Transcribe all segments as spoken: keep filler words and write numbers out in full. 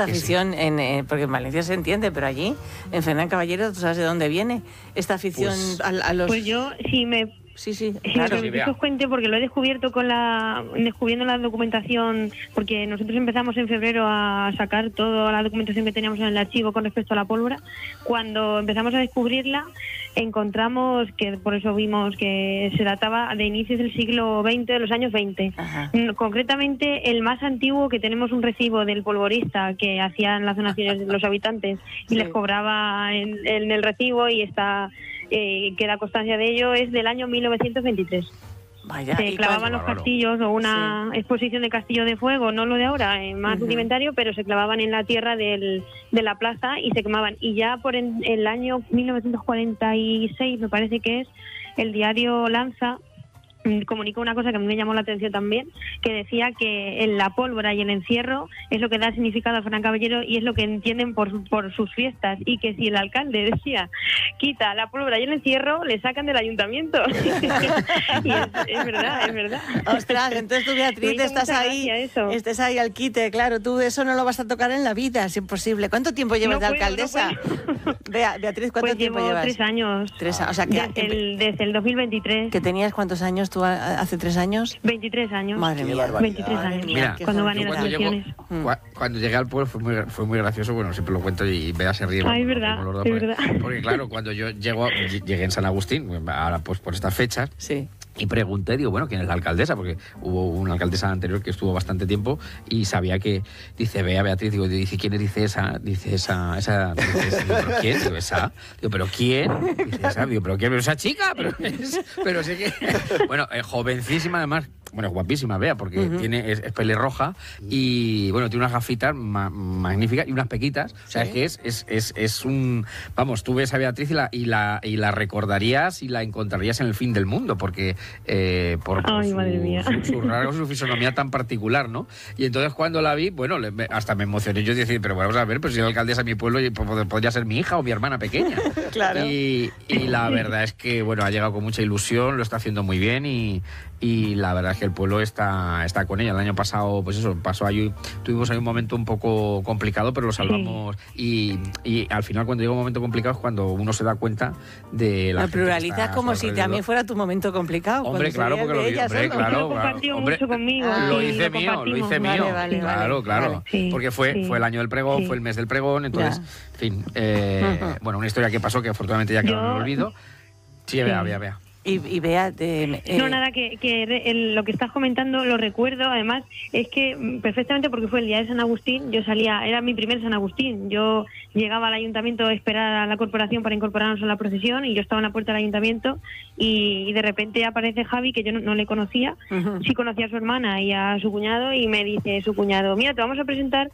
esta afición, en, eh, porque en Valencia se entiende, pero allí, en Fernán Caballero, ¿tú sabes de dónde viene esta afición pues, a, a los...? Pues yo, si me... Sí, sí, Sí, claro. sí, os cuente porque lo he descubierto con la descubriendo la documentación, porque nosotros empezamos en febrero a sacar toda la documentación que teníamos en el archivo con respecto a la pólvora. Cuando empezamos a descubrirla, encontramos que, por eso vimos que se databa de inicios del siglo veinte, de los años veinte. Ajá. Concretamente, el más antiguo, que tenemos un recibo del polvorista que hacían las donaciones de los habitantes y Sí. les cobraba en, en el recibo, y está eh, queda constancia de ello, es del año mil novecientos veintitrés. Vaya, Se ¿y clavaban cuál? los Bárbaro. castillos, o una Sí. exposición de castillo de fuego, no lo de ahora, eh, más Ujú. rudimentario, pero se clavaban en la tierra del, de la plaza y se quemaban. Y ya por en, el año mil novecientos cuarenta y seis, me parece que es, el diario Lanza mm, comunicó una cosa que a mí me llamó la atención también, que decía que en la pólvora y el encierro es lo que da significado a Fernán Caballero y es lo que entienden por, por sus fiestas, y que si el alcalde decía quita la pólvora y el encierro, le sacan del ayuntamiento. Y es, es verdad, es verdad. Ostras, entonces tú, Beatriz, Me hizo estás mucha ahí, gracia eso. estás ahí al quite, claro, tú eso no lo vas a tocar en la vida, es imposible. ¿Cuánto tiempo llevas No de puedo, no alcaldesa? puedo. Bea- Beatriz, ¿cuánto Pues tiempo llevo llevas? tres años. Tres años, o sea, que, Desde el, desde el dos mil veintitrés. que tenías ¿cuántos años tú a- hace tres años? veintitrés años. Madre Qué mía. barbaridad. veintitrés años. Mira, qué cuando joven. gané Yo las cuando, llego, elecciones. Mm. cua- cuando llegué al pueblo fue muy, fue muy gracioso, bueno, siempre lo cuento y Bea se ríe. Ah, es cuando lo verdad, hacemos los dos, es porque, verdad. porque, claro, cuando yo llego, a- llegué en San Agustín, ahora pues por estas fechas, Sí. y pregunté, digo, bueno, ¿quién es la alcaldesa? Porque hubo una alcaldesa anterior que estuvo bastante tiempo y sabía que, dice, Bea, Beatriz, digo, dice, ¿quién es? Dice esa, dice esa, esa, dice esa. Digo, ¿pero quién? Digo, esa. Digo, ¿pero quién? Dice esa. Digo, ¿pero quién? ¿Pero esa chica? Pero, es, pero sí que... Bueno, eh, jovencísima además, bueno, es guapísima, Bea, porque Ujú. tiene, es, es pelirroja y, bueno, tiene unas gafitas ma- magníficas y unas pequitas. O sea, Sí. es que es, es, es, es un... Vamos, tú ves a Beatriz y la, y, la, y la recordarías y la encontrarías en el fin del mundo, porque... Eh, por, por Ay, su, madre mía. su, su rasgo, su fisonomía tan particular, ¿no? Y entonces cuando la vi, bueno, le- me- hasta me emocioné. Yo decía, pero vamos a ver, pues si la alcaldesa de mi pueblo, y, pues, podría ser mi hija o mi hermana pequeña. Claro. Y, y la verdad es que, bueno, ha llegado con mucha ilusión, lo está haciendo muy bien y, y la verdad es que el pueblo está, está con ella. El año pasado, pues eso, pasó ahí, tuvimos ahí un momento un poco complicado, pero lo salvamos. Y, y al final, cuando llega un momento complicado, es cuando uno se da cuenta de la Lo gente que pluralizas está a como su si alrededor. también fuera tu momento complicado. Hombre, cuando claro, salías porque de lo, ella hombre, solo. claro, Lo compartió hombre, mucho conmigo, lo sí, hice lo mío, lo compartimos. hice Vale, mío. vale, claro, vale, claro. vale. Sí, porque fue, sí. fue el año del pregón, Sí. fue el mes del pregón, entonces, Ya. en fin, eh, Ujú. bueno, una historia que pasó que afortunadamente ya quedó en el Yo- olvido. Sí, Sí. vea, vea, vea. Y, y Bea, de, eh, No, nada, que, que re- el- lo que estás comentando lo recuerdo, además, es que mm, perfectamente, porque fue el día de San Agustín, yo salía, era mi primer San Agustín, yo llegaba al ayuntamiento a esperar a la corporación para incorporarnos a la procesión y yo estaba en la puerta del ayuntamiento y, y de repente aparece Javi, que yo no, no le conocía, Ujú. sí conocía a su hermana y a su cuñado, y me dice su cuñado, mira, te vamos a presentar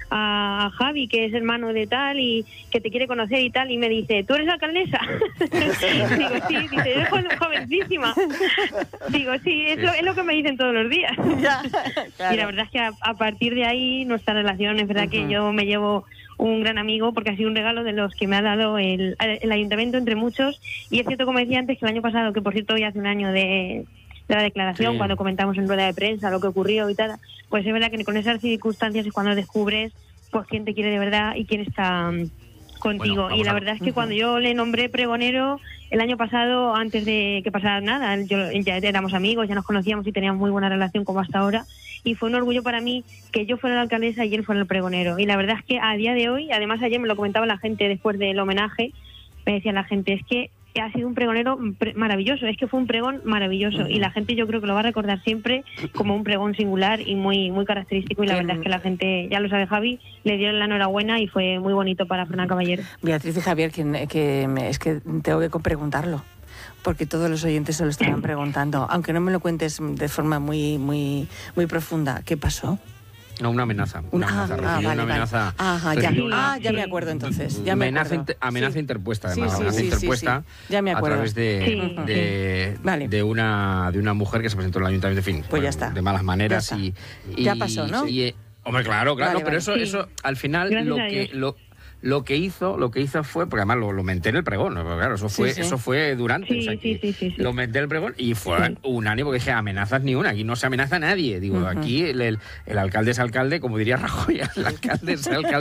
a Javi, que es hermano de tal y que te quiere conocer y tal, y me dice, ¿tú eres alcaldesa? Digo, sí, dice, eres joven- jovencísima. Digo, sí, es lo, es lo que me dicen todos los días. Ya, claro. Y la verdad es que a, a partir de ahí nuestra relación, es verdad Ujú. que yo me llevo un gran amigo porque ha sido un regalo de los que me ha dado el, el ayuntamiento entre muchos, y es cierto, como decía antes, que el año pasado, que por cierto hoy hace un año de, de la declaración, Sí. cuando comentamos en rueda de prensa lo que ocurrió y tal, pues es verdad que con esas circunstancias es cuando descubres pues quién te quiere de verdad y quién está mm, contigo. Bueno, vamos y la a- verdad es que Ujú. cuando yo le nombré pregonero el año pasado, antes de que pasara nada, yo, ya éramos amigos, ya nos conocíamos y teníamos muy buena relación como hasta ahora, y fue un orgullo para mí que yo fuera la alcaldesa y él fuera el pregonero. Y la verdad es que a día de hoy, además ayer me lo comentaba la gente después del homenaje, me decía la gente, es que ha sido un pregonero pre- maravilloso, es que fue un pregón maravilloso, y la gente yo creo que lo va a recordar siempre como un pregón singular y muy muy característico, y la Que- verdad es que la gente, ya lo sabe Javi, le dieron la enhorabuena y fue muy bonito para Fernán Caballero. Beatriz y Javier, que, que me- es que tengo que preguntarlo, porque todos los oyentes se lo estaban preguntando, aunque no me lo cuentes de forma muy muy muy profunda. ¿Qué pasó? No, una amenaza. Una, Una- amenaza, ah, recibió vale, una vale. amenaza. Ajá, ya, recibió una- ah, ya me acuerdo entonces. Ya me amenaza, acuerdo. inter- amenaza Sí. interpuesta, Sí, además. sí, amenaza sí, sí, interpuesta sí. Ya me acuerdo. a través de, Sí. de, Vale. de una de una mujer que se presentó en el ayuntamiento, en fin, Pues ya está. de malas maneras. Ya y, está. y- Ya pasó, ¿no? y, eh, hombre, claro, claro, Vale, pero vale. eso, Sí. eso al final Gracias lo a que Dios. lo, lo que hizo, lo que hizo fue, porque además lo, lo menté en el pregón, ¿no? Porque claro, eso fue, Sí, sí. eso fue durante, Sí, o sea, sí, que sí, sí, sí. lo menté en el pregón y fue Sí. unánime, porque dije, amenazas ni una, aquí no se amenaza a nadie. Digo, Ujú. aquí el, el, el alcalde es alcalde, como diría Rajoy, el alcalde es alcalde.